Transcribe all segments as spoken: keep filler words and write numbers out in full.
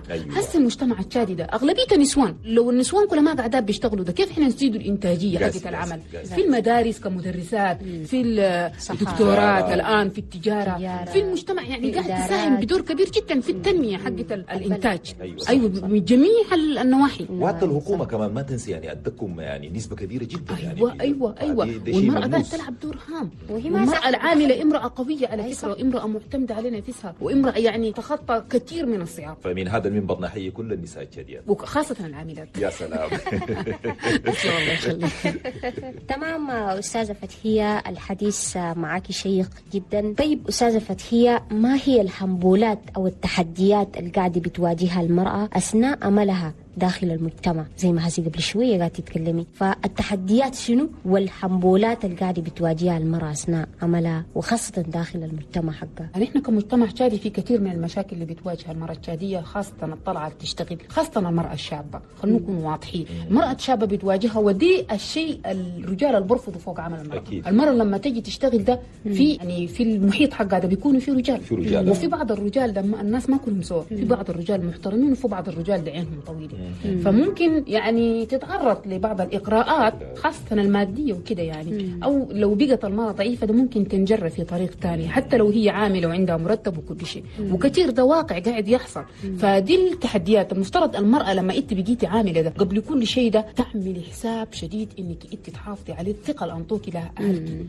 أيوة. هسه المجتمع التشادي ده اغلبيته نسوان، لو النسوان كلها ما قاعدات بيشتغلوا ده كيف احنا نزيدوا الانتاجيه حقت العمل جاسي. في المدارس كمدرسات، في الدكتورات الان، في التجاره، تجارة. في المجتمع يعني قاعد تساهم بدور كبير جدا في التنميه حقت الانتاج. ايوه, أيوة من جميع النواحي. وحتى الحكومه كمان ما تنسي يعني ادكم يعني نسبه كبيرة جدا. ايوه يعني ايوه ايوه والمراه قاعده تلعب دور هام، والمراه العامله امراه قويه على فكره، وامراه معتمده على نفسها، وامراه يعني تخطى كثير من الصعاب. فمن هذا المنبر نحيي كل النساء التشاديات وخاصه العاملات. يا سلام. الله يخليك. تمام استاذه فتحيه، الحديث معك شيق جدا. طيب استاذه فتحيه، ما هي الحنبولات او التحديات اللي قاعده بتواجهها المراه اثناء عملها داخل المجتمع؟ زي ما هسي قبل شويه قاعده تتكلمي، فالتحديات شنو والحنبولات اللي قاعده بتواجهها المراه اثناء عملها وخاصه داخل المجتمع حقها؟ يعني احنا كمجتمع تشادي في كثير من المشاكل اللي بتواجه المراه التشاديه، خاصه الطلعه تشتغل، خاصه المراه الشابه. خلينا نكون واضحين، المراه الشابه بتواجهها، ودي الشيء الرجال اللي برفضوا فوق عمل المراه. أكيد. المراه لما تجي تشتغل ده في يعني في المحيط حقها ده بيكونوا في رجال، في رجال وفي بعض الرجال ده الناس ما كلهم سوا، في بعض الرجال محترمين وفي بعض الرجال عينهم طويله، فممكن يعني تتعرض لبعض الإقراءات خاصة المادية وكده يعني. أو لو بقت المرأة ضعيفة ده ممكن تنجر في طريق ثاني حتى لو هي عاملة وعندها مرتب وكل شيء، وكثير ده واقع قاعد يحصل. فدي التحديات. المفترض المرأة لما أنت بقيتي عاملة ده قبل كل شيء ده تعملي حساب شديد إنك أنت تحافظي على الثقة اللي أنطوكي لها أهلك،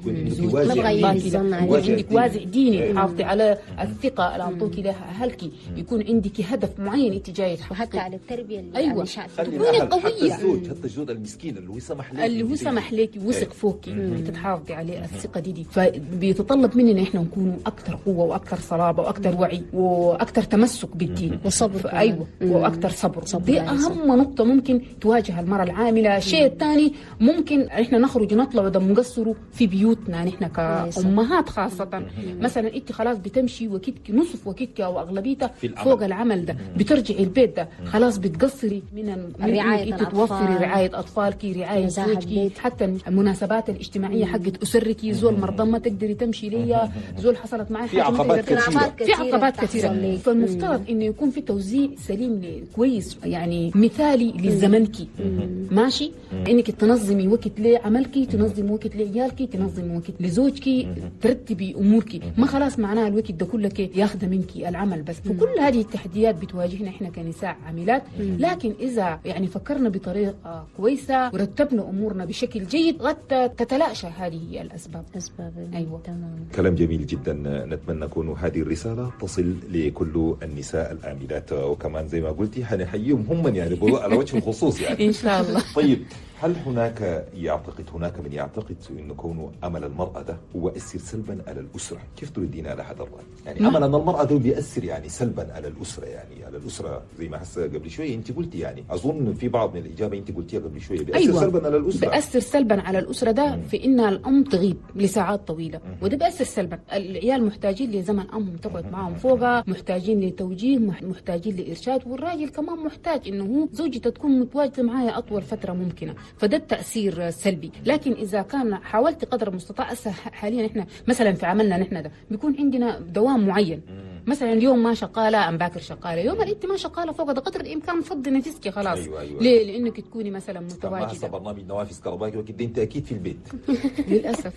يكون عندك وازع ديني، تحافظي على الثقة اللي أنطوكي لها أهلك، يكون عندك هدف معين أنت جاي تحققيه، وحتى على التربية اللي أيوة. تكوني قوية. حتى الزوج، حتى الزوج المسكين اللي هو سمح لك اللي هو سمح لك وثق فوقي انك تحافظي عليه الثقه دي, دي فبيتطلب مننا احنا نكون اكثر قوه واكثر صلابه واكثر وعي واكثر تمسك بالدين وصبر. ايوه واكثر صبر, صبر. دي اهم نقطه ممكن تواجه المراه العامله. الشيء الثاني ممكن احنا نخرج نطلع ده مقصروا في بيوتنا نحن كامهات خاصه. مثلا انت خلاص بتمشي وكتك نصف وكتك او اغلبيتها فوق العمل ده، بترجعي البيت ده خلاص بتقصري من رعاية انت توفري رعايه اطفالك، رعايه زوجك، حتى المناسبات الاجتماعيه حقت اسرك. زول مرضى ما تقدري تمشي ليا، زول حصلت معي في عقبات كثيره في عقبات كثيره. فالمفترض انه يكون في توزيع سليم كويس يعني مثالي لزمنك ماشي، انك تنظمي وقت لعملك، تنظمي وقت لعيالك، تنظمي وقت لزوجك، ترتبي امورك. ما خلاص معناها الوقت ده كله ياخذ منك العمل بس. فكل هذه التحديات بتواجهنا احنا كنساء عاملات، لكن اذا يعني فكرنا بطريقه كويسه ورتبنا امورنا بشكل جيد قد تتلاشى هذه الاسباب. اسباب ايوه تمام. كلام جميل جدا. نتمنى تكون هذه الرساله تصل لكل النساء العاملات، وكمان زي ما قلتي حنحييهم هم يعني على وجه الخصوص يعني ان شاء الله. طيب، هل هناك يعتقد هناك من يعتقد أن كون عمل المرأة ده هو يؤثر سلبا على الأسرة؟ كيف تردين على هذا الرأي؟ يعني عمل أن المرأة ده بيأثر يعني سلبا على الأسرة، يعني على الأسرة زي ما هسه قبل شوية أنت قلتي، يعني أظن في بعض من الإجابة أنت قلتيها قبل شوية بيأثر أيوة. سلبا على الأسرة. بيأثر سلبا على الأسرة ده في إن الأم تغيب لساعات طويلة، وده بيأثر سلبا. العيال محتاجين لزمن أمهم تقعد معهم فوقها، محتاجين لتوجيه، محتاجين لإرشاد، والراجل كمان محتاج إنه هو زوجته تكون متواجدة معايا أطول فترة ممكنة. فده التأثير سلبي. لكن إذا كان حاولت قدر المستطاع، حاليا إحنا مثلا في عملنا نحن ده بيكون عندنا دوام معين، مثلا اليوم ما شغاله ام باكر شغاله، يوم انت ما شغاله فوق ده قدر الامكان فضي نفسك خلاص. أيوة أيوة. ليه؟ لانك تكوني مثلا متواجده. هسه برنامج نوافذ كهربائي وكده انت اكيد في البيت. للاسف.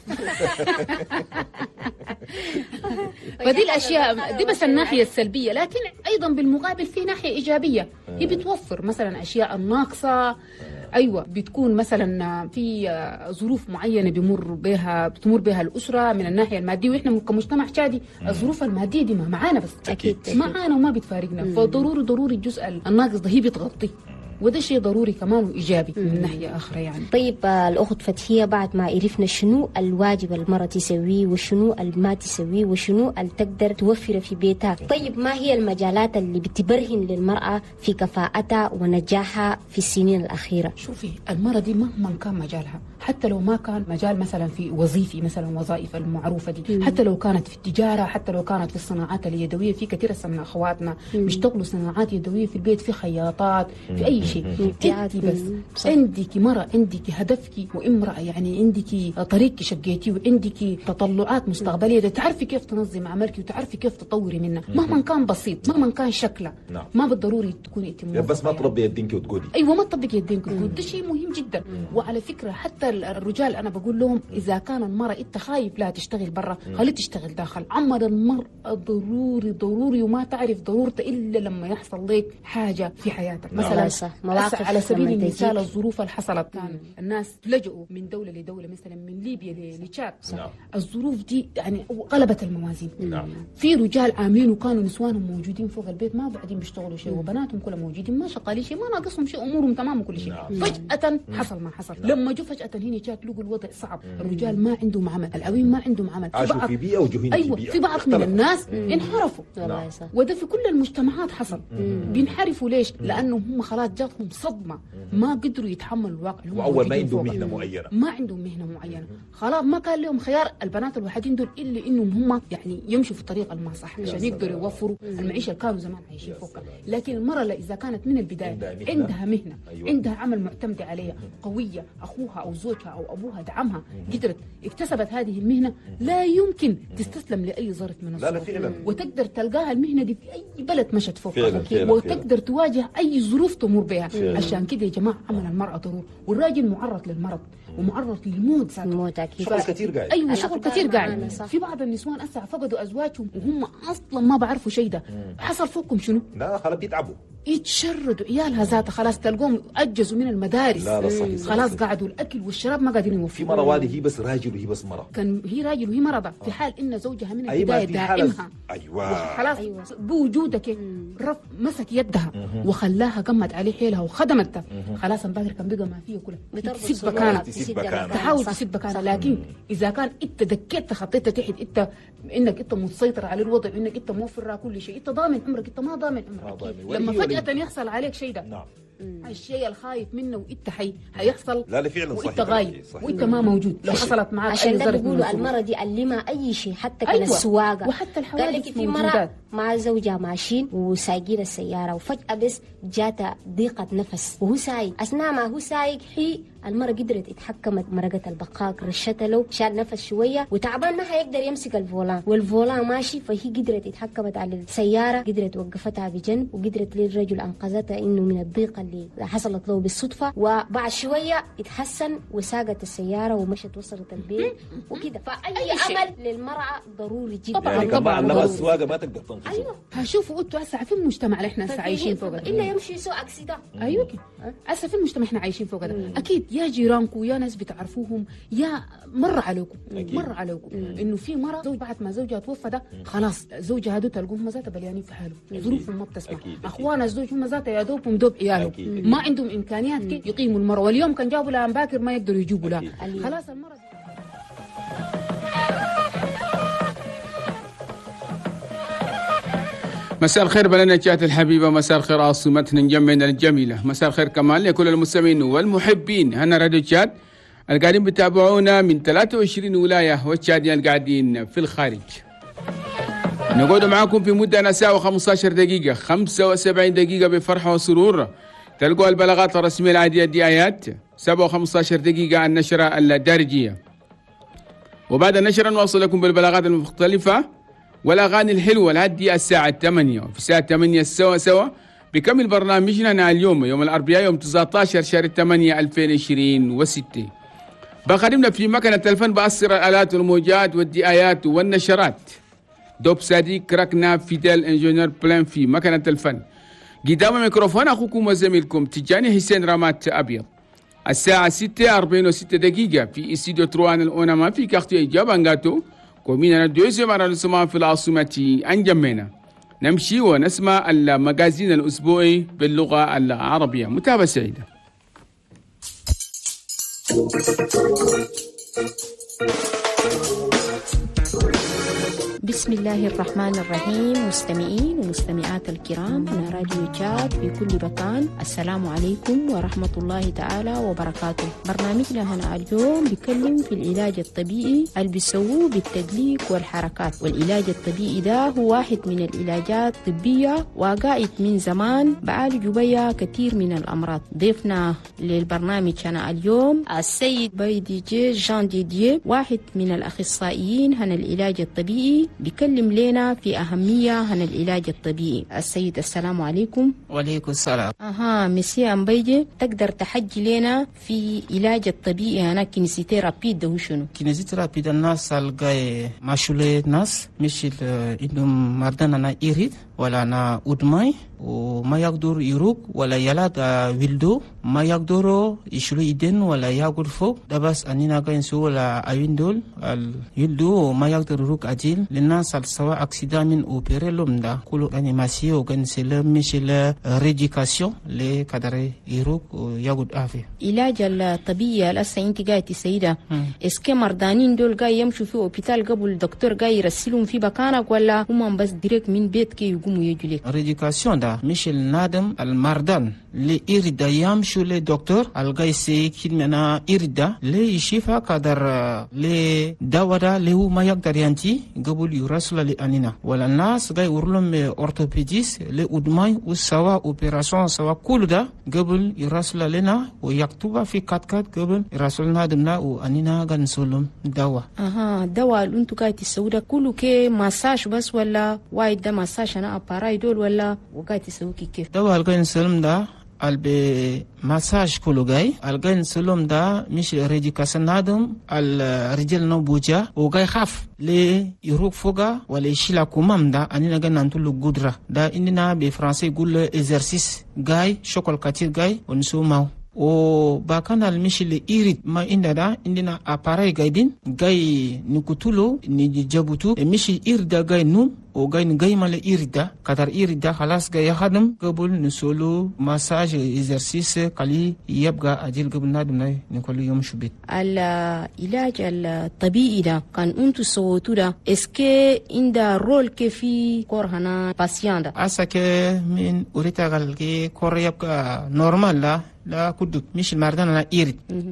فدي الاشياء دي بس الناحيه السلبيه، لكن ايضا بالمقابل في ناحيه ايجابيه، هي بتوفر مثلا اشياء الناقصه. ايوه بتكون مثلا في ظروف معينه بمر بها بتمر بها الاسره من الناحيه الماديه، واحنا كمجتمع شادي الظروف الماديه دي ما معانا بس اكيد معانا وما بتفارقنا، فضروري ضروري الجزء الناقص ده هي بتغطيه، وده شيء ضروري كمان وإيجابي من ناحية أخرى يعني. طيب الأخت فتحية، بعد ما عرفنا شنو الواجب المرأة تسويه وشنو ما تسويه وشنو اللي تقدر توفره في بيتها، طيب ما هي المجالات اللي بتبرهن للمرأة في كفاءتها ونجاحها في السنين الأخيرة؟ شوفي المرأة دي مهما كان مجالها حتى لو ما كان مجال مثلا في وظيفي مثلا وظائف المعروفة دي، حتى لو كانت في التجارة، حتى لو كانت في الصناعات اليدوية. في كثير من أخواتنا بيشتغلوا صناعات يدوية في البيت، في خياطات، في أي شيء. أنت بس عندك مرة، عندك هدفك وامرأة، يعني عندك طريق شقيتي وعندك تطلعات مستقبلية، تعرفي كيف تنظم عملك وتعرفي كيف تطوري منها مهما كان بسيط، مهما كان شكله. نعم. ما بالضروري تكوني انت بس ما تربي يدينك وتقولي. ايوه ما تطبقي يدينك وتقولي، ده شيء مهم جدا. وعلى فكره حتى الرجال انا بقول لهم اذا كان المراه انت خايف لا تشتغل برا، خليها تشتغل داخل. عمل المراه ضروري ضروري، وما تعرف ضرورته الا لما يحصل لك حاجه في حياتك. مثلا مواقف على سبيل المثال الظروف اللي حصلت، كان الناس لجؤوا من دوله لدوله، مثلا من ليبيا لتشاد. الظروف دي يعني قلبت الموازين. نعم. في رجال عاملين وكانوا نسوانهم موجودين فوق البيت ما بعدين بيشتغلوا شيء، وبناتهم كلهم موجودين ما شغالين شيء، ما ناقصهم شيء، امورهم تمام وكل شيء. نعم. فجاه حصل ما حصل. نعم. لما جو فجاه هنا جات لقوا الوضع صعب. مم. الرجال ما عندهم عمل، العوين ما عندهم عمل، عاشوا في بيئه وجوهين أيوة في بيئه. في بعض من الناس مم. انحرفوا. نعم. وده في كل المجتمعات حصل. مم. بينحرفوا ليش؟ مم. لانه هم خلاص جاتهم صدمه، مم. ما قدروا يتحملوا الواقع. واول ما عندهم مهنه معينه، ما عندهم مهنه معينه، خلاص ما كان لهم خيار البنات الوحيدين دول الا انهم هم يعني يمشوا في الطريق الما صح عشان يقدروا يوفروا المعيشه اللي كانوا زمان عايشين فوقها. لكن المراه اذا كانت من البدايه عندها, عندها مهنه، أيوة. عندها عمل معتمده عليها قويه، اخوها او زوجها او ابوها دعمها، قدرت اكتسبت هذه المهنه، لا يمكن تستسلم لاي ظرف من الظروف، وتقدر تلقاها المهنه دي في اي بلد مشت فوقها، وتقدر تواجه اي ظروف تمر بها. عشان كده يا جماعه عمل المراه ضروري، والراجل معرض للمرض ومعرض للموت. الموت اكيد، شغل كثير قاعد. ايوه شغل كثير قاعد. في بعض النسوان اسا فقدوا ازواجهم وهم اصلا ما بعرفوا شيء. ده حصل فوقهم شنو؟ لا خلاص بيتعبوا، يتشردوا عيالها ذاتها، خلاص تلقوهم اجزوا من المدارس. لا لا صحيح. خلاص قعدوا الاكل والشراب ما قاعدين يوفروا. في مرة وادي هي بس راجل وهي بس مرة، كان هي راجل وهي مرضى في حال ان زوجها من البدايه دائمها. ايوه خلاص أيوة. بوجودك رف مسك يدها وخلاها قمت عليه حيلها وخدمتها، خلاص امبارح كان بقى ما فيه كلها تسد بكانها، تحاول تسد بكانها. لكن اذا كان انت دكيت خطيت تحت انت انك انت مسيطر على الوضع، انك انت موفر كل شيء، انت ضامن عمرك، انت ما ضامن عمرك. لما فجأة يحصل عليك شيء ده، نعم. الشيء الخايف منه وانت حي هيحصل. لا لا فعلا صحيح، وانت غايب وانت ما موجود. لو حصلت معك عشان ده بيقولوا المرة دي علمها اي شيء، حتى كان أيوة. السواقه، وحتى الحوادث في مرة مع زوجها ماشيين وسايقين السياره، وفجاه بس جاتها ضيقه نفس وهو سايق. اثناء ما هو سايق هي المرة قدرت اتحكمت، مرقت البقاق رشتها له، شال نفس شويه وتعبان ما هيقدر يمسك الفولان، والفولان ماشي، فهي قدرت اتحكمت على السياره، قدرت وقفتها بجنب، وقدرت للرجل انقذتها انه من الضيقه اللي حصلت له بالصدفه. وبعد شويه اتحسن وساقت السياره ومشت وصلت البيت وكده. فاي عمل للمراه ضروري جدا. طبعا يعني طبعا لما السواقه ما تقدر تنقذه. ايوه هشوفوا انتوا هسه في المجتمع اللي احنا هسه عايشين فوق ده الا يمشي يسوق اكسيده. ايوه هسه في المجتمع احنا عايشين فوق ده، اكيد يا جيرانكم يا ناس بتعرفوهم يا مر عليكم مر عليكم انه في مره زوج بعد ما زوجها توفى ده خلاص زوجها هذول تلقوهم هم ذاتها بليانين في حاله، ظروفهم ما بتسمح، اخوان الزوج هم ذاتها يا دوبهم دوب عيالهم، ما عندهم امكانيات كيف يقيموا المراه، واليوم كان جابوا لها باكر ما يقدروا يجيبوا لها. خلاص المراه مساء الخير بلدنا الحبيبة، مساء الخير عاصمتنا نجمعنا الجميلة، مساء الخير كمان لكل المستمعين والمحبين. هنا راديو تشاد القاعدين بتابعونا من ثلاثة وعشرين ولاية، والتشاديين القاعدين في الخارج. نقعد معاكم في مدة ساعة وخمسة عشر دقيقة، خمسة وسبعين دقيقة بفرحة وسرور. تلقوا البلاغات الرسمية العادية الدعايات سبعة وخمسة عشر دقيقة النشرة الدارجية، وبعد النشرة نواصل لكم بالبلاغات المختلفة والأغاني الحلوة لهدي الساعة ثمانية. وفي الساعة ثمانية سوا سوا بكمل برنامجنا اليوم يوم الأربعاء يوم تسعة عشر شهر ثمانية ألفين وعشرين وستة. بخدمنا في مكنة الفن بأسر الآلات والموجات والدعايات والنشرات دوب صديق كراكنا فيدال انجينير بلان في مكنة الفن. قدام الميكروفون أخوكم وزميلكم تجاني حسين رامات أبيض. الساعة ستة أربعين وستة دقيقة في استوديو تروان الأونما في كاختي إجابة أنغاتو ومينا ندويس مرة نسمع في العاصمة أنجمينا. نمشي ونسمع المجازين الأسبوعي باللغة العربية. متابعة سعيدة. بسم الله الرحمن الرحيم. مستمعين ومستمعات الكرام، هنا راديو تشاد في كل مكان، السلام عليكم ورحمة الله تعالى وبركاته. برنامجنا هنا اليوم بيتكلم في العلاج الطبيعي اللي بيسووه بالتدليك والحركات. والعلاج الطبيعي ده هو واحد من العلاجات الطبية وقائد من زمان بعالج بيها كثير من الأمراض. ضيفنا للبرنامج هنا اليوم السيد بايديجي جان ديديه، واحد من الأخصائيين هنا العلاج الطبيعي، بيكلم لنا في أهمية هنا العلاج الطبيعي. السيد السلام عليكم. وعليكم السلام. أها مسيا أمبيجي، تقدر تحجي لنا في علاج الطبيعي هنا كينيسيتي رابيد ده شنو؟ كينيسيتي رابيد الناس الجاي ماشولي ناس مش إنهم مردنا إيريد ولا أنا أدماي وما يقدر يروق ولا يلاد ويلدو ما يقدروا يشلو يدين ولا يقدر فوق ده بس أننا قاين سو ولا أويندول اليلدو ما يقدر يروق أجيل للناس سواء أكسيدا من أوبري لهم ده كله أنيماسيو قاين سلا مش لا ريديكاسيون لكدر يروق ويقدر أفي. علاج الطبيعي الأسا أنت قايتي سيدة إسكي مردانين دول قاي يمشوا في أوبيتال قبل الدكتور قاي يرسلهم في بكانك ولا هم بس ديريك من بيت كي يقوموا يجوا لك؟ ريديكاسيون ده مش النادم المردان اللي يريد يمشوا للدكتور الجاي سي كلمة يريد لي يشوفها قدر لي دواء اللي هو ما يقدر ينتي قبل يرسل لأنينا ولا الناس جاي يورلهم أورثوبيديس لأدماي وسوا أوبراسيون سوا كل ده قبل يرسل لنا ويكتبها في كات كات قبل يرسل نادمنا وأنينا جا نسولهم دواء. أها دواء اللي أنتو قاعد تسويه كله كي مساج بس ولا وايد ده مساج أنا أباراي دول ولا وقاعد تسويه كيف؟ دواء اللي جاي نسولهم ده البي مساج كله جاي الجاي نسولهم ده مش ريديكاسيون نادم الرجال نبوجا وجاي خاف لي يروق فوقا ولا يشيل كمام ده أنينا جا ننتلو قدرة ده إننا بفرنسي يقول إكسرسيس جاي شغل كتير جاي ونسومه o bakana almishile irit ma inda da indina aparay gaidin gay nikutulo ni jabutu e mishi irda gay num o gay ni gay mala irda kadar irda khalas gay khadam qabul ni solo massage exercice kali yabga ajil qabul nadum nay ni kullu yom shubit al ilaj al tabi'i da kan untu sotu da eske inda role ke fi korhana patient da asake min urita gal ke kor yabga normal la لا كدك مش المردان أنا إيرد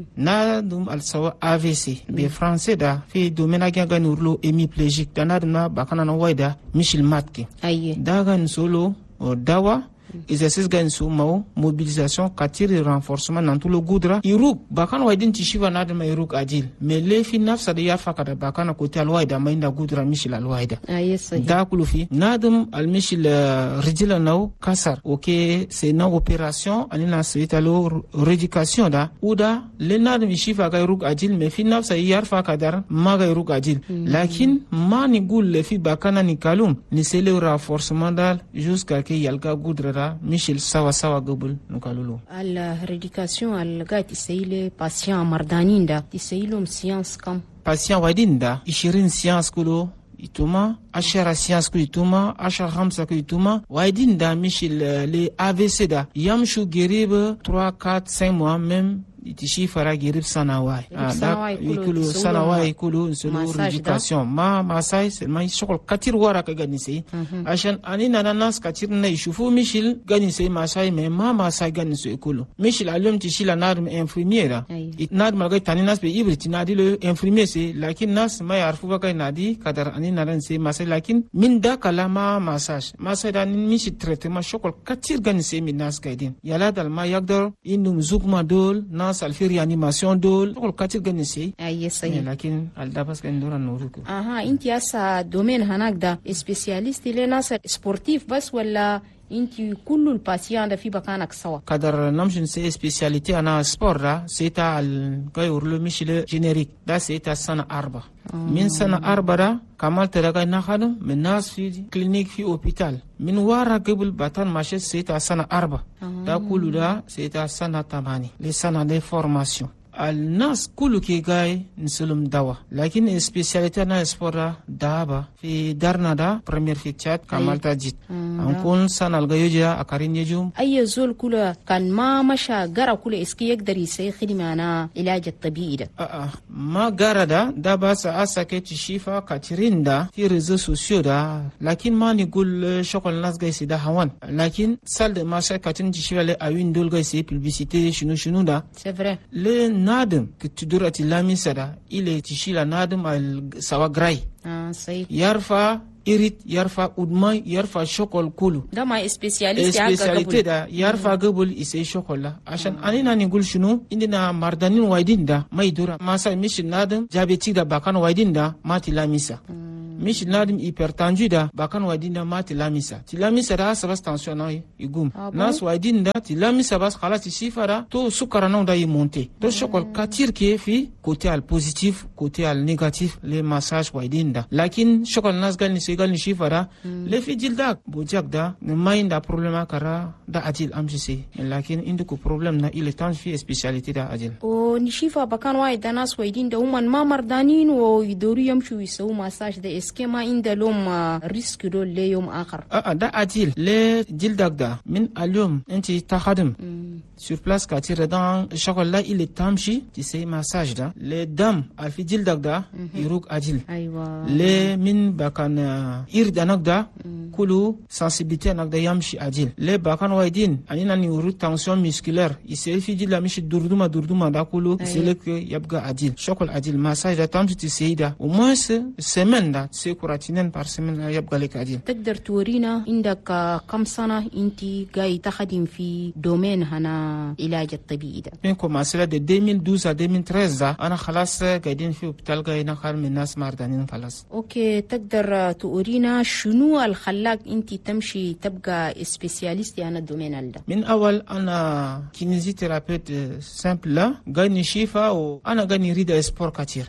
نادم السوا A V C بفرنسا ده في دومينا جا نورلو إمي بليجيك ده نادم بكنا نوايدا مش الماتك ده كان سولو دوا exercice gain so mau mobilisation katiri renforcement nan tout le goudra iruk bakan waidin tishiva na ma iruk ajil me lefi nafsa de yafa kada bakan ko tal waida mainda goudra mishil al waida da kulufi nadum al mishil rijila naw kasar ok c'est une opération anina c'est-à-dire rééducation da uda le nadum shifa ga iruk ajil me fi nafsa yarfa kadar ma ga iruk ajil lakin mani gul le fi bakana ni kalum ni c'est le renforcement dal jusqu'à que yalga goudra Michel sawa sawa gobul nukalulu al rééducation al gati seile patient mardaninda ti seilum science kam patient wadinda ishirin science kulo ituma ashara science ku ituma ashara khamsa ku ituma wadinda Michel les A V C da yamshu gerib trois quatre cinq mois même itishi fara girib sanawai da ikulu sanawai ikulu sulu rééducation ma masai ma shokol katir wara ka ganisi ashan anina nanas katir na ishufu mishil ganisi masai me ma masai ganisi ikulu mishil alum tishila narm infirmiera itnad malga taninas be ibriti nadi le infirmier se lakin nas ma yarfu ba nadi kadar anina ran se masai lakin min da kala ma massage masai dan mishil traitement shokol katir ganisi min nas gaidin yala dal ma yagdor indum zugma dol nas alfi réanimation dol ko katir ganisi ay sahi lakin al dabas kan dora nuruko aha inti asa domaine hanak da spécialiste le nas sportif bas wala inti kullu al patient da fi bakanak sawa kadar namshin se spécialité ana sport da c'est al gayur le michel générique da c'est sana arba min sana arba da kamal taraga na khadum min nas fi clinique fi hôpital min wara qabl batan mache c'est sana arba da kullu da c'est sana tamani les sana de formation al nas kulu ke gay nsulum dawa lakin specialité na sport daba fi darna da premier fi chat kamalta jit an kun sanal gayoja akarin yejum أي زول كله كان ما مشى قرا كله إسكي يقدر يسوي خدمة أنا علاج الطبيعي ده. آه ما قرا ده ده بس أساكي تشيفا كاترين ده في ريزو سوسيو ده لكن ما نقول شغل الناس جاي سيدا هوان لكن سال ما شا كاترين تشيفا ل أوين دول جاي سي publicité شنو شنو ده. سفرة. ل نادم كتدور أتلامي سدا إلى تشيلا نادم السوا غراي. آه صحيح. يرفع irit yarfa udmay yarfa shokol kulu da ma specialist ya specialité da yarfa gabul ise shokola ashan anina ni gul shunu indina mardanin waidin da mai dura masa mishin nadam diabetic da bakan waidin da mati lamisa mishin nadam hypertendu da bakan waidin da mati lamisa tilamisa da sabas tension ay igum nas waidin da tilamisa bas khalas sifara to sukara non da yi monter to shokol katir ke fi côté al positif côté al négatif les massages waidin da lakin shokol nas gal ni gal ni shifara le fi jildak bojak da main da problema kara da ajil amjisi lakin induko problem na ile tan fi specialité da ajil o ni shifa bakan wa da nas waidin da uman ma mardanin o yidoru yamshu yisu massage da eskema inda lom risque do le yom akhar a da ajil le jildak da min alyom anti tahadim sur place ka tire dans chocolat ile tamshi ti say massage da le dam al fi jildak da iruk ajil aywa le min bakan irda nagda kulu sensibilité nagda yamshi ajil le bakan waidin anina ni uru tension musculaire ise fi jila mishi durduma durduma da kulu c'est que yabga ajil shokol ajil massage da tamshi ti seida au moins semaine da c'est kuratinen par semaine yabga lek ajil تقدر تورينا عندك كم سنة انت جاي تخدم في دومين هنا علاج الطبيعي ده من commencé de deux mille douze à deux mille treize da انا خلاص قاعدين في hospital جاي نخل من الناس مردانين خلاص اوكي تقدر تورينا شنو الخلاك انت تمشي تبقى سبيسياليست انا الدومين ده من اول انا كينيزيثيرابيوت سامبل لا جاني شيفا وانا جاني ريد سبور كتير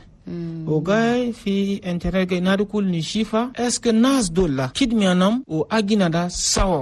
وجاي في انترنت جاي نادو كل نشيفا اسك الناس دول كدمي انام واجينا دا سوا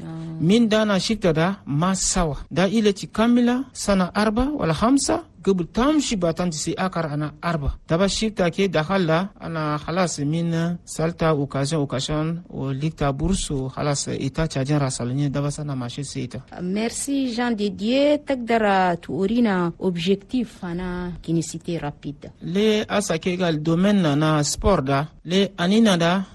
من دانا شيكتا دا ما سوا دا إلتي كاملة سنة أربعة ولا خمسة قبل تمشي باتانتي سي أكر أنا أربعة تبا شيكتا كي دخل أنا خلاص من سالتا وكاشن وكاشن وليكتا بورس وخلاص إتا تشاجن راسالني دبا سنة ماشي سيتا ميرسي جان ديديه تقدر تورينا أوبجيكتيف أنا كينيسيتي رابيد لي أسا كي قال دومين أنا سبور دا لي أنينا دا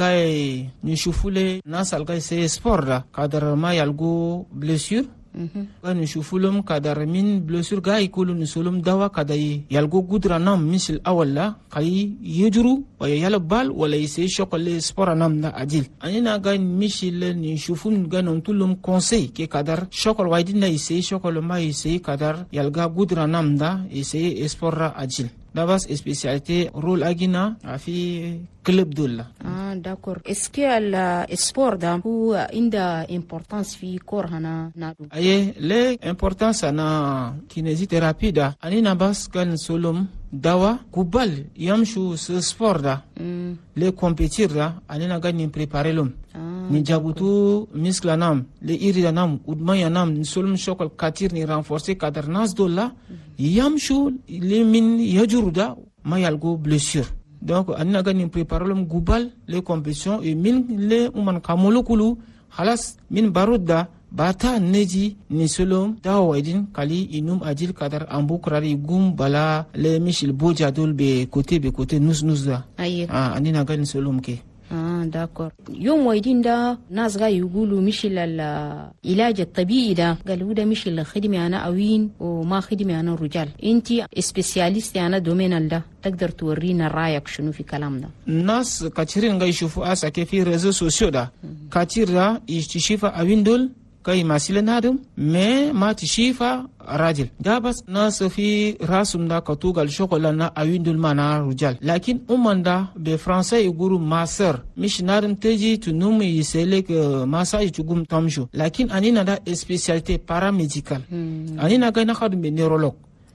gay ni shufule nasal gay se sport da kadar ma yalgo blessure gay ni shufulum kadar min blessure gay kulu ni sulum dawa kadai yalgo gudra nam misil awalla kay yejuru wala yala bal wala yse shokole sport nam da ajil anina gay misil ni shufun ganon tulum conseil ke kadar shokol waydina yse shokol ma yse kadar yalga gudra nam da yse sport ajil dabas spécialité rôle agina في club دولا اه داكور اسكي السبور ده هو عنده امبورطانس في كور هنا نادو اي لي امبورطانس انا كينيزيثيرابي ده اني بس كان سولم دواء كوبال يمشوا سبور ده لي كومبيتير ده اني غاني بريباري لهم ni jabutu miskla nam le irida nam udmaya nam ni solum shokol katir ni renforcer kadar nas dolla yamshu le min yajuruda mayalgo blessure donc anina gani preparalum gubal les compétitions et min le uman kamolokulu khalas min baruda bata neji ni solum dawaidin kali inum ajil kadar ambukrari gum bala le mishil boja dol be côté be côté nus nus da ah anina gani solum ke اه داكور يوم وايدين ده ناس غاي يقولوا مش العلاج الطبيعي ده قالوا ده مش الخدمه انا اوين وما خدمه انا الرجال انتي سبيسياليست انا دومين ده تقدر تورينا رايك شنو في كلام ده الناس كثيرين غاي يشوفوا اسا كيف في ريزو سوسيو ده كثير ده يشتشيفا اوين دول كاي ماسيل نادم مي ما تشيفا راجل ده بس ناس في راسم دا كتوغال شوكولا نا اويندول مانا رجال لكن امان دا بفرنسا يقولوا ماسر مش نارم تجي تنوم يسلك ماسا يتقوم تمشو لكن انينا دا سبيسياليتي باراميديكال انينا غاي نخدم بنيرولوج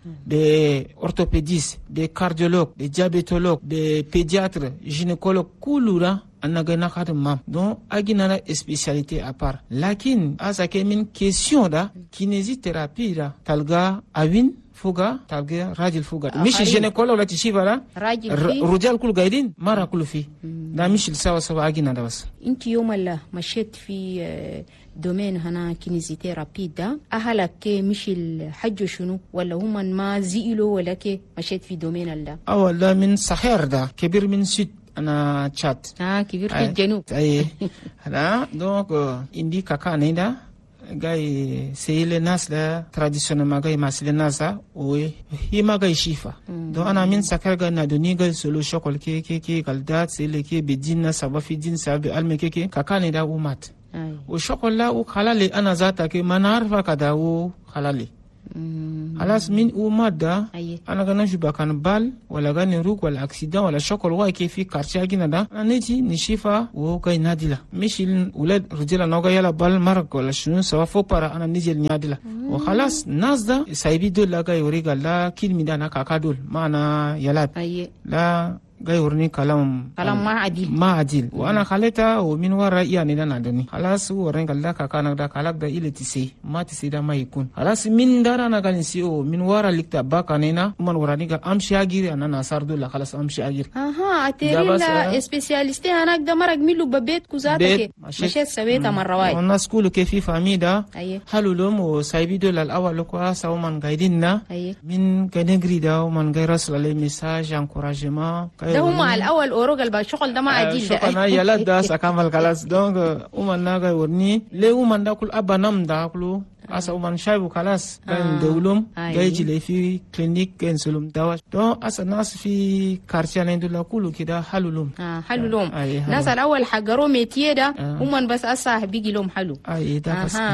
des orthopédistes, des cardiologues, des diabétologues, des pédiatres, gynécologues, kulura anagana khadim mam donc aginara spécialité à part lakin asa ke min question da kinésithérapie da talga awin fuga talga rajil fuga mishi gynécologue wala tishivala rujal kul gaidin mara kul fi da mishi sawa sawa agina da bas انت يوم الله مشيت في دومين هنا كينيزيثيرابي ده أهلك مش الحج شنو ولا هم ما زيلوا ولا كي مشيت في دومين الله أولا من صحير ده كبير من سد أنا تشات آه كبير في الجنوب أي لا دونك إندي كاكا نيدا جاي سيل الناس لا تراديشنال ما جاي ماسل الناس وهي ما جاي شيفا دو أنا من سكر جاي نادوني جاي سلو شوكول كي كي كي قلدات سيل كي بدين سبب في دين سبب علم كي كي كاكا نيدا ومات وشوكولا وخلالي أنا ذاتك ما نعرف كذا وخلالي خلاص من ومادة أنا كنا شو بكان بال ولا كان روك ولا أكسيدا ولا شوكول واي كيف في كارشة كنا ده أنا نجي نشيفا وكاي ناديلا مش الولاد رجال نوجا يلا بال مرق ولا شنو سوا فوبرا أنا نجي ناديلا وخلاص ناس ده سايبي دول لا كاي وريجا لا كيل ميدانا كاكادول ما أنا يلا لا جاي ورني كلام كلام ما عديل ما عديل وانا خليتها ومن وراء يعني ده نادني خلاص ورني قال لك كان ده كلام ده إلى تسي ما تسي ده ما يكون خلاص من دار انا قال نسيو من وراء اللي تبا كاننا من وراني قال امشي اجير انا نصار دول خلاص امشي اجير اها اتريلا سبيشاليست هناك ده مرق ميلو ببيت كوزاتك مشيت سويتها مره واحده والناس كله كيف في فامي ده حلو لهم وسايبي دول الاول لو سو من قايديننا من كنغري ده ومن غير رسل عليه ميساج انكوراجمون ده هم على الاول اوروغل بالشغل ده ما عديل ده انا يلا ده سكمل خلاص دونك ومن ناغا ورني ليه ومن ده كل ابا نم ده كله asa ومن شايبو خلاص كان دولهم جاي جلي في كلينيك كان سلم دواء دون asa ناس في كارتيان عندنا كله كده حلولهم اه حلولهم ناس الاول حجروا ميتيه ده ومن بس اسا بيجي لهم حلو اي ده بس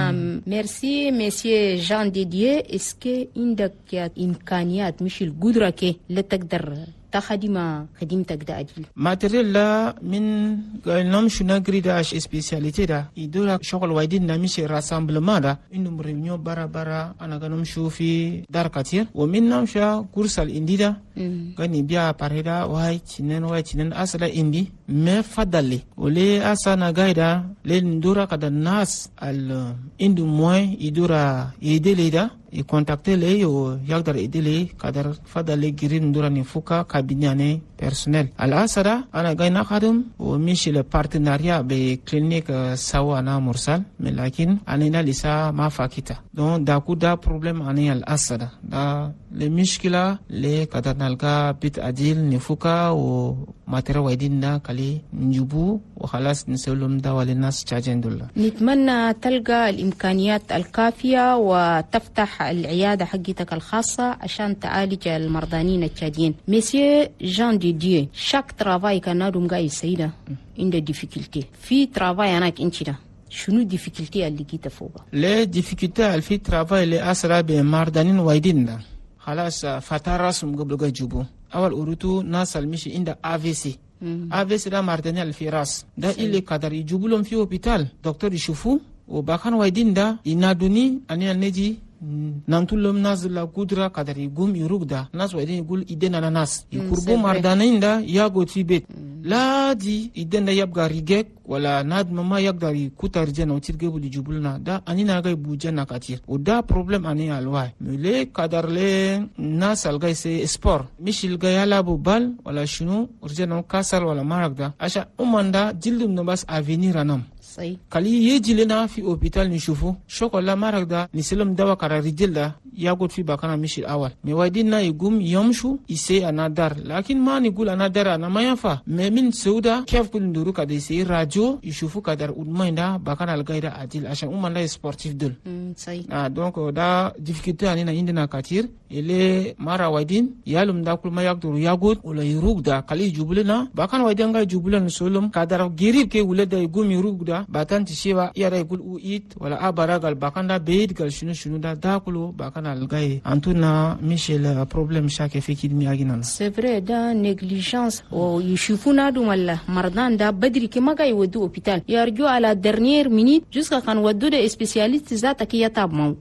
ميرسي مسيو جان ديديه اسكي عندك امكانيات مش القدره كي لا تقدر تخدم خدمتك ده أجل ماتريال لا من قالنام شو نجري ده اش سبيشاليتي ده يدور شغل وايدين نمشي راسامبلمان ده إنه ريونيو برا برا أنا كنوم شو في دار كتير ومن نمشى كورس الاندي ده كان بيا باريدا واي تنين واي تنين أصلا اندي ما فضلي ولي أصلا نجايدا لندورا كده الناس ال إندو موي يدورا يدلي ده يكونتاكتي لي ويقدر يدلي كدر فضل جرين دورا نفوكا كابينياني بيرسونيل الأسرة أنا جاي نخدم ومشي لبارتناريا بكلينيك سوا أنا مرسل لكن أنا لسه ما فاكيتا دون داكو دا بروبلم أنا الأسرة دا المشكلة اللي كدر نلقى بيت أديل نفوكا وماتيريال وايدين دا كلي نجيبو وخلاص نسولهم دوا للناس تشاجين دولا. نتمنى تلقى الإمكانيات الكافية وتفتح العيادة حقتك الخاصة عشان تعالج المرضانين التشاديين. مسيو جان ديديه شاك ترافاي كان نادم جاي سيدا عند ديفيكولتي في ترافاي هناك انت شنو ديفيكولتي اللي جيت فوقها؟ لا ديفيكولتي في ترافاي اللي أسرع بمرضانين وايدين دا خلاص فترة سم قبل جاي جوبو أول أوروتو ناس المشي عند آفيسي آفيسي ده مرضانين في راس ده اللي قدر يجيبوا لهم في هوبيتال دكتور يشوفوا وباكان وايدين دا ينادوني أنا نجي نانتولم ناس لا قدرة قدر يقوم يرقدا ناس وايدين يقول إيدنا ناس يقربوا مرضانين دا ياغو في بيت لا دي إيدنا يبقى ريجك ولا ناد مما يقدر يكوتا رجانا وترجبوا لجبلنا دا أنينا غاي بوجانا كتير ودا بروبلم أني الواي ملي قدر لي ناس الغاي سي سبور مش الغاي يلعبوا بال ولا شنو رجانا كاسر ولا مارك دا عشان أمان دا جلدهم نباس أفينير أنام kali yeji lena fi hospital ni shufu shoko la maragda ni selam dawa kara rijilda yagot fi bakana mishil awal me wadin na igum yomshu ise anadar lakin ma ni gul anadar ana mayafa me min sauda kef kul nduru ka de se radio ishufu kadar udmainda bakana al gaida adil ashan umman la sportif dul sai ah donc da difficulté ani na indina katir ele mara wadin yalum da kul mayak dur yagot wala yurugda kali jubulena bakana wadin ga jubulan solum kadar girib ke wulada igum yurugda batan tishiwa yara gul uit wala abara gal bakanda beid gal shunu shunu da dakulo bakana algai antuna michel problème chaque fikid mi aginan c'est vrai da négligence o yishufuna dum wala mardan da badri ke magay wadu hôpital yarju ala dernière minute jusqu'à kan wadu de spécialiste zata ki yatab maw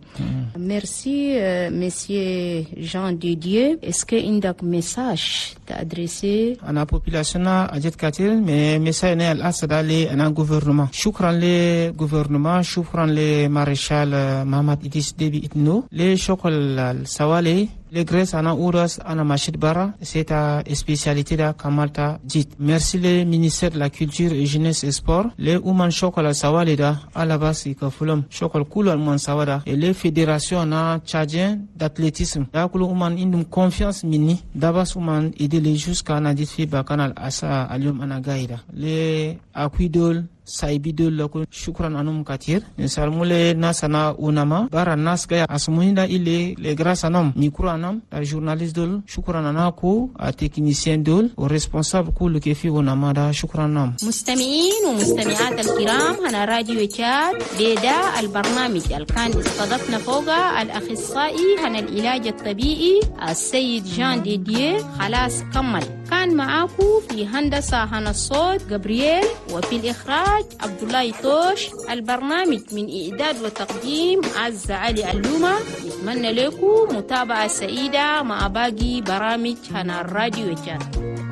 Merci, euh, Monsieur Jean de Dieu. Est-ce que عندك message t'adresser à la population أجد كثير mais message ne الأسد على أنا gouvernement. شكرا للgouvernement، شكرا لمارشال محمد إدريس ديبي إتنو لشغل السوالي les Grèces ana Ouras ana Machid Bara, c'est ta spécialité da Kamalta dit. Merci le ministère de la Culture et Jeunesse et Sport, les Ouman Chocolat Sawalida, à la base Ikafulum, Chokol Koulal Man Sawada, et les fédérations na tchadien d'athlétisme. Dakulu Ouman indum confiance mini, d'abas Ouman aider les jusqu'à na dit fiba canal asa alium anagaïda. Les Aquidol, Saibidol lako shukran anum katir misalmule nasana unama bara naska asmuhinda ile le grâce anam mikro anam la journaliste dol shukran anako a technicien dol au responsable كل كيف unama da shukran nam. مستمعين ومستمعات الكرام، هنا راديو تشاد بدا البرنامج اللي كان استضفنا فوقه الاخصائي هنا العلاج الطبيعي السيد جان ديديه. خلاص كمل، كان معاكم في هندسه هنا الصوت جبريل، وفي الاخراج عبد الله طوش. البرنامج من إعداد وتقديم عز علي اللومة. نتمنى لكم متابعة سعيدة مع باقي برامج هنا الراديو جان.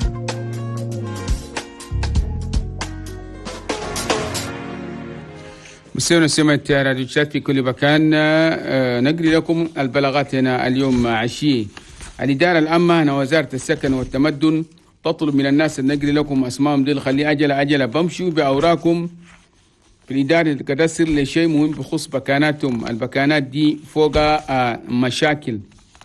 مستمعينا سمعة راديو تشات في كل مكان، نقري لكم البلاغات هنا اليوم عشية. الإدارة العامة هنا وزارة السكن والتمدن تطلب من الناس أن نقري لكم أسمائهم دي خلي أجل أجل بمشوا بأوراقكم في الإدارة الكدسر لشيء مهم بخصوص بكاناتهم. البكانات دي فوق مشاكل.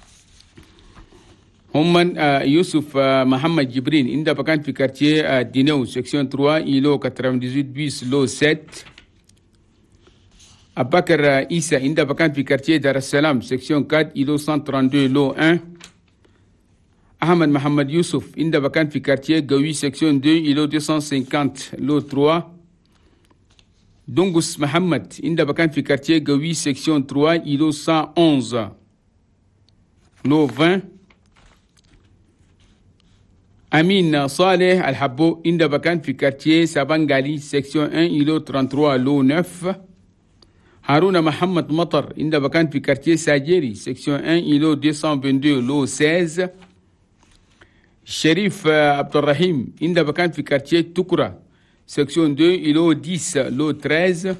هم يوسف محمد جبرين عنده بكان في كارتيه دينو سكسيون ثلاثة إلو ثمانية وثمانين بيس لو سبعة. أبكر إيسا عنده بكان في كارتيه دار السلام سكسيون أربعة إلو مئة واثنين وثلاثين لو واحد. أحمد محمد يوسف عنده بكان في كارتيه قوي سكسيون اثنين إلو مئتين وخمسين لو ثلاثة. دونغوس محمد عنده بكان في كارتيه قوي سكسيون ثلاثة إلو مئة وأحد عشر لو عشرين. أمين صالح الحبو عنده بكان في كارتيه سابانغالي سكسيون واحد إلو ثلاثة وثلاثين لو تسعة. هارون محمد مطر عنده بكان في كارتيه ساجيري سكسيون واحد إلو مئتين واثنين وعشرين لو ستة عشر. شريف عبد الرحيم عنده بكان في كارتيه تكرة سكسيون اثنين إلو عشرة لو ثلاثة عشر.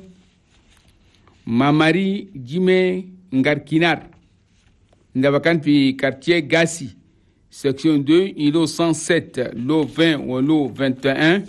ماماري جيمي نغاركينار عنده بكان في كارتيه غاسي سكسيون اثنين إلو مئة وسبعة لو عشرين ولو واحد وعشرين.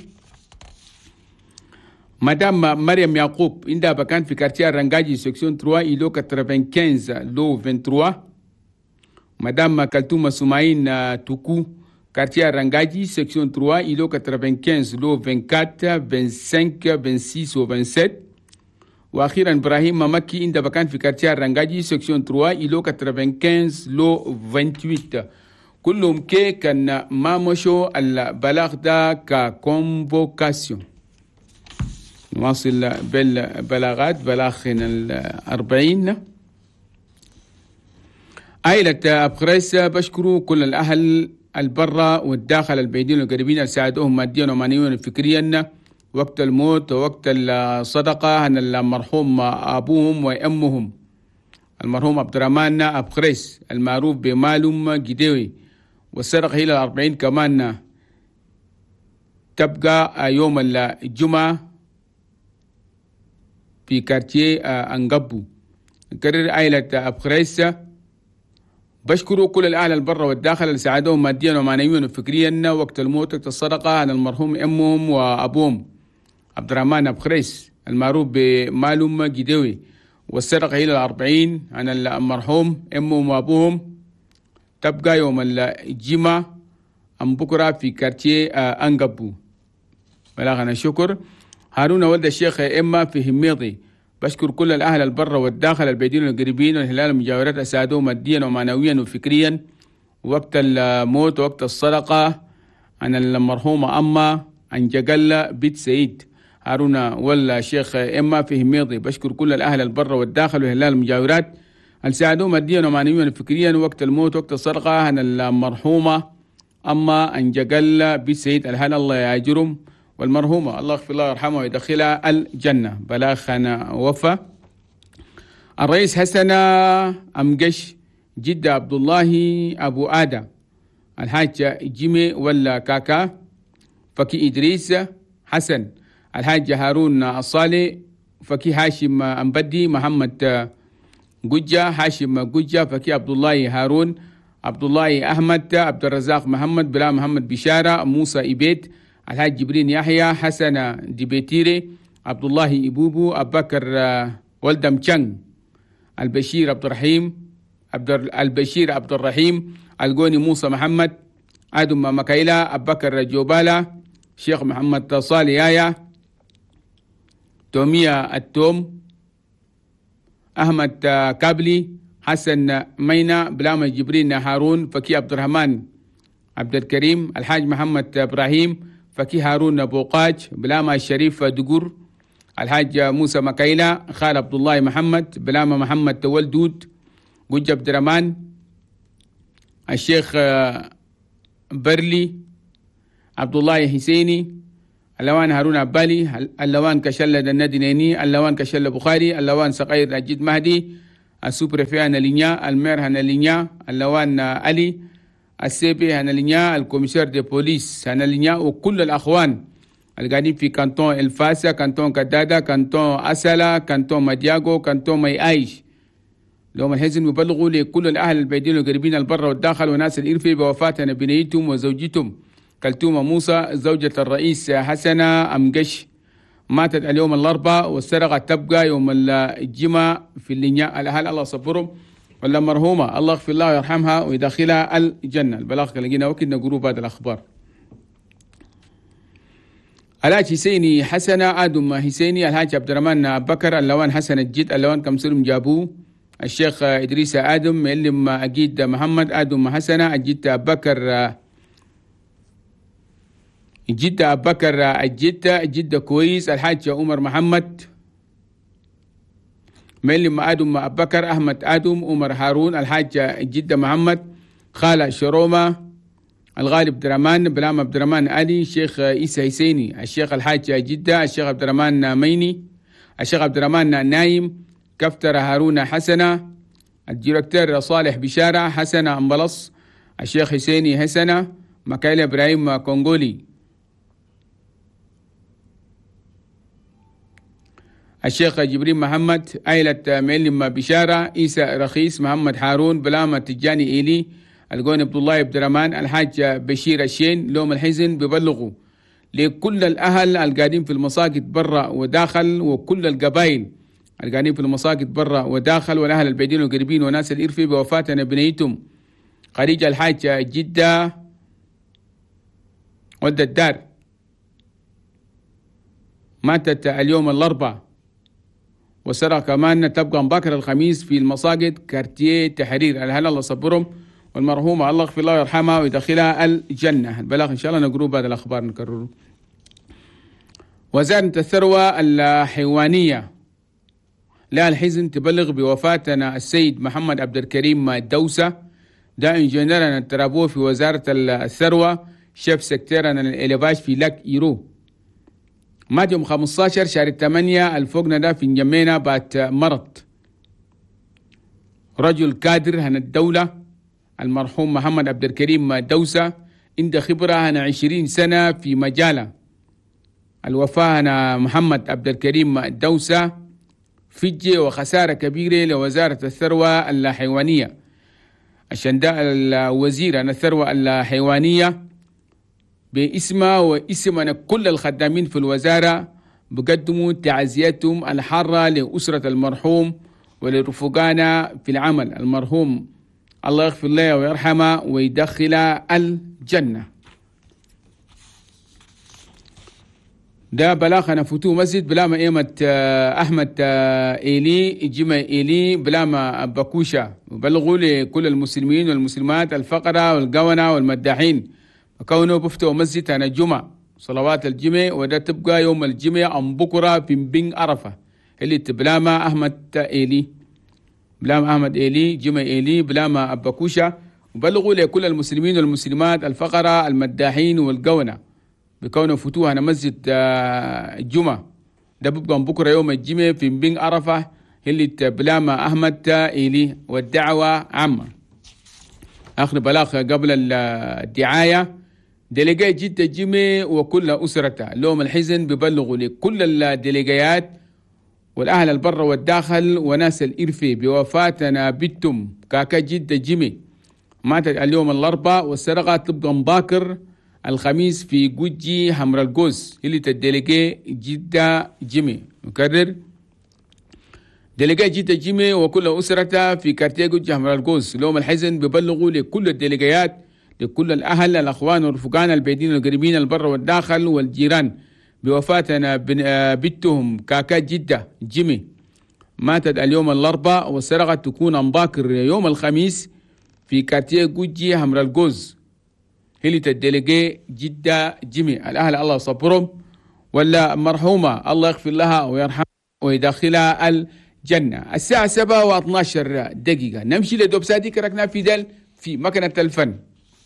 مدام مريم يعقوب عندها بكان في كارتيه رنجاجي سكسيون ثلاثة إلو خمسة وثمانين لو ثلاثة وعشرين. مدام كالتوما سماين توكو كارتيه رنجاجي سكسيون ثلاثة إلو خمسة وثمانين لو أربعة وعشرين خمسة وعشرين ستة وعشرين و27. واخيرا ابراهيم مكي عندها بكان في كارتيه رنجاجي سكسيون ثلاثة إلو خمسة وثمانين لو ثمانية وعشرين. كلهم كي كان ما مشوا البلاغ ده ككونفوكاسيون. نواصل بالبلاغات. بلاغ الأربعين. عائلة أبخريس بشكروا كل الأهل البرة والداخل البعيدين والقريبين اللي ساعدوهم ماديا ومعنويا وفكريا وقت الموت ووقت الصدقة عن المرحوم أبوهم وأمهم المرحوم عبد الرحمن أبخريس المعروف بمالوم جديوي. والصدقة هي الأربعين كمان تبقى يوم الجمعة في كارتيه أنقبو. نكرر عائلة أبخريس بشكروا كل الأهل البرة والداخل اللي ساعدوهم ماديا ومعنويا وفكريا وقت الموت وقت الصدقة عن المرحوم أمهم وأبوهم عبد الرحمن أبخريس المعروف بمالوم جديوي. والصدقة هي الأربعين عن المرحوم أمهم وأبوهم تبقى يوم الجمعة أم بكرة في كارتيه أنقبو. بلغنا شكر. هارون ولد الشيخ إما في هميضي بشكر كل الأهل البرة والداخل البعيدين والقريبين والهلال المجاورات أساعدوهم ماديا ومعنويا وفكريا وقت الموت ووقت الصدقة عن المرحومة أما عن جقل بيت سعيد. هارون ولد الشيخ إما في هميضي بشكر كل الأهل البرة والداخل والهلال المجاورات أساعدوهم ماديا ومعنويا وفكريا وقت الموت ووقت الصدقة عن المرحومة أما عن جقل بيت سعيد. الهلا الله يأجرهم والمرحومة الله يغفر الله ويرحمها ويدخلها الجنة. بلاغنا وفا. الرئيس حسن أمقش جدة عبد الله أبو آدم الحاج جيمي ولا كاكا فكي إدريس حسن الحاج هارون الصالح فكي هاشم أمبدي محمد قجة هاشم قجة فكي عبد الله هارون عبد الله أحمد عبد الرزاق محمد بلا محمد بشارة موسى إبيت الحاج جبرين يحيى حسن ديبيتيري عبد الله إبوبو أبو بكر ولدم تشنغ البشير عبد الرحيم عبد البشير عبد الرحيم القوني موسى محمد آدم مكايلا أبو بكر جوبالا شيخ محمد صالح يايا توميا التوم أحمد كابلي حسن مينا بلام جبرين هارون فكي عبد الرحمن عبد الكريم الحاج محمد إبراهيم فكي هارون بوقاج بلام الشريف دقور الحاج موسى مكايلا خال عبد الله محمد بلام محمد تولدود قج عبد الرحمن الشيخ برلي عبد الله حسيني اللوان هارون عبالي اللوان كشل الندنيني اللوان كشل بخاري اللوان سقير أجد مهدي السوبر في هنالينيا المير هنالينيا اللوان علي السيبي هنالينيا الكوميسير دي بوليس هنالينيا وكل الأخوان القاعدين في كانتون الفاسا كانتون كدادا كانتون أسلا كانتون مدياغو كانتون مي عايش لهم الحزن يبلغوا لكل الأهل البعيدين والقريبين البر والداخل وناس الإرفي بوفاة بنيتهم وزوجتهم كلتومة موسى زوجة الرئيس حسن أمقش ماتت اليوم الأربعاء والسرقة تبقى يوم الجمعة في اللينيا. الأهل الله صبرهم ولا مرهومة الله يغفر الله ويرحمها ويدخلها الجنة. البلاغ لقينا وكدنا قروب هذا الأخبار. الحاج حسيني حسن آدم حسيني الحاج عبد الرحمن أبو بكر اللوان حسن الجد اللوان كمسلم جابوه الشيخ إدريس آدم معلم أجيد محمد آدم حسن الجد أبو بكر جدة أبو بكر الجدة جدة كويس الحاج عمر محمد معلم آدم أبو بكر أحمد آدم عمر هارون الحاج جدة محمد خالة شرومة الغالب عبد الرحمن بلام عبد الرحمن علي الشيخ عيسى حسيني الشيخ الحاج جدة الشيخ عبد الرحمن ميني الشيخ عبد الرحمن نايم كفتر هارون حسنة الديركتور صالح بشارة حسنة أمبلص الشيخ حسيني حسنة مكايل إبراهيم كونغولي الشيخ جبرين محمد عائلة معلم بشارة عيسى رخيص محمد هارون بلامة تجاني إيلي القون عبد الله عبد الرحمن الحاج بشير الشين لوم الحزن ببلغوا لكل الأهل القاعدين في المساجد برا وداخل وكل القبائل القاعدين في المساجد برا وداخل والأهل البعيدين والقريبين وناس الإرفي بوفاتنا بنيتم خريج الحاج جدة ود الدار ماتت اليوم الأربعاء وسرى كمان تبقى مباكر الخميس في المساجد كارتيه تحرير. الهلا الله صبرهم والمرحومة الله يغفر الله ويرحمها ويدخلها الجنة. البلاغ إن شاء الله نقرأ بعد الأخبار نكرره. وزارة الثروة الحيوانية لا الحزن تبلغ بوفاتنا السيد محمد عبد الكريم الدوسة ده انجنيرنا الترابو في وزارة الثروة شيف سكتيرنا الإليفاج في لاك إيرو مات يوم خمسة عشر شهر ثمانية الفوقنا ده في نجمينا بات مرض. رجل كادر هنا الدولة المرحوم محمد عبد الكريم دوسة عنده خبرة هنا عشرين سنة في مجاله. الوفاة هنا محمد عبد الكريم دوسة فجة وخسارة كبيرة لوزارة الثروة الحيوانية عشان ده الوزير هنا الثروة الحيوانية باسمه واسمنا كل الخدامين في الوزارة بقدموا تعزيتهم الحارة لأسرة المرحوم ولرفقانا في العمل. المرحوم الله يغفر له ويرحمه ويدخل الجنة. ده بلاغنا فتو مسجد بلاما إيمة أحمد إيلي جمع إيلي بلاما بكوشة وبلغوا لكل المسلمين والمسلمات الفقراء والقونة والمداحين كونه بفتو مسجد أنا الجمعة صلوات الجمعة وده تبقى يوم الجمعة أم بكرة في بين عرفة اللي تبلاما أحمد إيلي بلاما أحمد إيلي جمع إيلي بلاما أبكوشة وبلغوا لكل المسلمين والمسلمات الفقراء المداحين والقونة بكونه فتوها مسجد الجمعة ده بيبقى بكرة يوم الجمعة في بين عرفة اللي بلامة أحمد إلي والدعوة عامة. آخر بلاغ قبل الدعاية ديليجي جدة جيمي وكل أسرته لهم الحزن ببلغوا لكل الديليجيات والأهل البر والداخل وناس الإرفي بوفاتنا بنتم كاكا جدة جيمي ماتت اليوم الأربعاء والسرقة تبقى مباكر الخميس في جوجي حمر القوس اللي تديليجي جدة جيمي. مكرر ديليجي جدة جيمي وكل أسرته في كارتيه جوجي حمر القوس لهم الحزن ببلغوا لكل الديليجيات لكل الأهل الأخوان والرفقان البعيدين القريبين البر والداخل والجيران بوفاتنا بنتهم كاكا جدة جيمي ماتت اليوم الأربعاء والسرقة تكون مباكر يوم الخميس في كارتيه جوجي حمر القوس هي تدلقي جدة جيمي. الأهل الله يصبرهم ولا مرحومة الله يغفر لها ويرحمها ويدخلها الجنة. الساعة سبعة واثنى عشر دقيقة نمشي لدوب سادي كركنا في دل في مكنة الفن.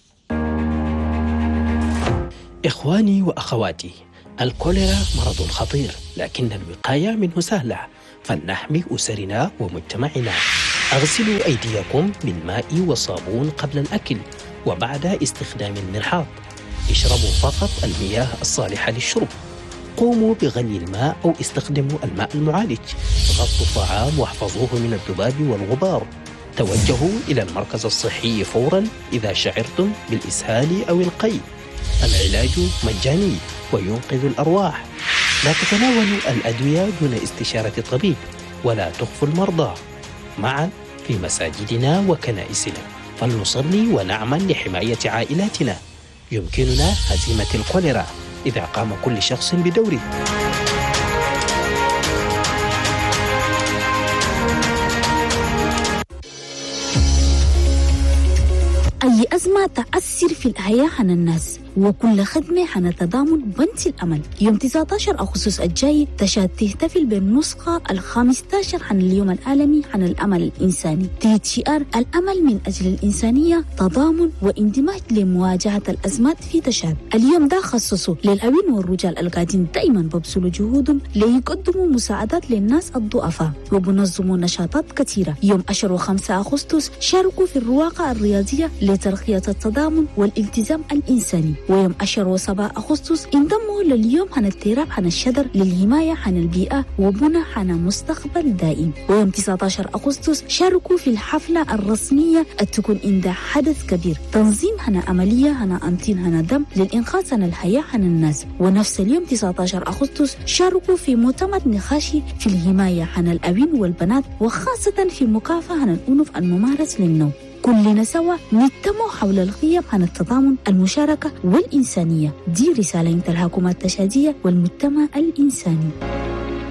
إخواني وأخواتي، الكوليرا مرض خطير لكن الوقاية منه سهلة، فلنحمي أسرنا ومجتمعنا. أغسلوا أيديكم بالماء والصابون قبل الأكل وبعد استخدام المرحاض. اشربوا فقط المياه الصالحة للشرب. قوموا بغلي الماء أو استخدموا الماء المعالج. غطوا الطعام واحفظوه من الذباب والغبار. توجهوا إلى المركز الصحي فورا إذا شعرتم بالإسهال أو القيء. العلاج مجاني وينقذ الأرواح. لا تتناولوا الأدوية دون استشارة الطبيب ولا تخفوا المرضى. معا في مساجدنا وكنائسنا فلنصلي ونعمل لحماية عائلاتنا. يمكننا هزيمة الكوليرا إذا قام كل شخص بدوره. أي أزمة تأثر في الحياة عن الناس وكل خدمة عن التضامن بنت الأمل. يوم تسعة عشر أغسطس الجاي تشهد تحتفل بالنسخة الخامسة عشر عن اليوم العالمي عن الأمل الإنساني تحت شعار الأمل من أجل الإنسانية تضامن واندماج لمواجهة الأزمات في تشاد. اليوم ده خصصه للأبين والرجال القاعدين دائما ببذلوا جهودهم ليقدموا مساعدات للناس الضعفاء وبنظموا نشاطات كثيرة. يوم عشرة وخمسة أغسطس شاركوا في الرواقة الرياضية لترقية التضامن والالتزام الإنساني. ويوم عشرة وسبعة أغسطس انضموا لليوم عن التراب عن الشجر للحماية عن البيئة وبناء عن مستقبل دائم. ويوم تسعة عشر أغسطس شاركوا في الحفلة الرسمية التكون عند حدث كبير تنظيم عن عملية عن أنتين عن دم للإنقاذ عن الحياة عن الناس. ونفس اليوم تسعة عشر أغسطس شاركوا في مؤتمر نقاشي في الحماية عن الأبين والبنات وخاصة في مكافحة عن الأنوف الممارس للنوم. كلنا سوا نجتمع حول القيم عن التضامن المشاركة والإنسانية. دي رسالة من الحكومة التشادية والمجتمع الإنساني.